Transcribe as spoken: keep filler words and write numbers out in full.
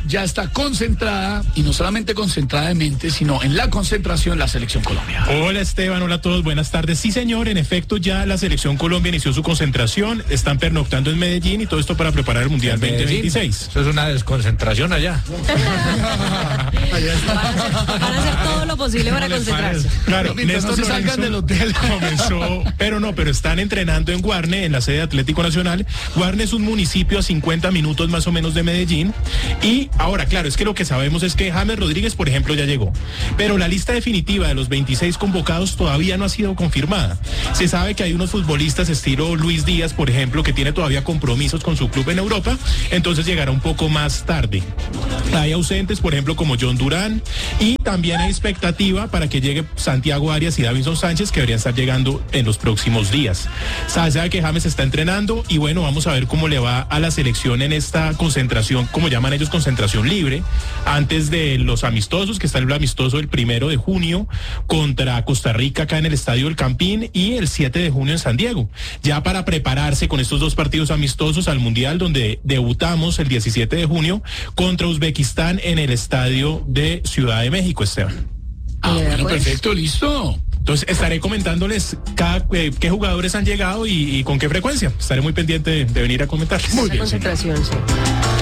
ya está concentrada, y no solamente concentrada de mente, sino en la concentración la Selección Colombia. Hola Esteban, hola a todos, buenas tardes. Sí señor, en efecto ya la Selección Colombia inició su concentración, están pernoctando en Medellín y todo esto para preparar el Mundial veinte veintiséis. Eso es una desconcentración allá. Van a hacer todo lo posible para concentrarse. Claro, mientras no se salgan del hotel. Comenzó, pero no, pero están entrenando en Guarne, en la sede de Atlético Nacional. Guarne es un municipio a cincuenta minutos más o menos de Medellín. Y ahora, claro, es que lo que sabemos es que James Rodríguez, por ejemplo, ya llegó. Pero la lista definitiva de los veintiséis convocados todavía no ha sido confirmada. Se sabe que hay unos futbolistas estilo Luis Díaz, por ejemplo, que tiene todavía compromisos con su club en Europa, entonces llegará un poco más tarde. Hay ausentes, por ejemplo, como John Durán, y también hay expectativa para que llegue Santiago Arias y Davinson Sánchez, que deberían estar llegando en los próximos días. Se sabe que James está entrenando y bueno, vamos a ver cómo le va a la selección en esta concentración, como llaman ellos, concentración libre, antes de los amistosos, que está el amistoso el primero de junio contra Costa Rica acá en el Estadio del Campín y el siete de junio en San Diego, ya para prepararse con estos dos partidos amistosos al Mundial, donde debutamos el diecisiete de junio contra Uzbekistán en el Estadio de Ciudad de México, Esteban. Ah, bueno, perfecto, listo. Entonces estaré comentándoles cada, eh, qué jugadores han llegado y, y con qué frecuencia. Estaré muy pendiente de, de venir a comentarles. Muy bien, concentración, sí.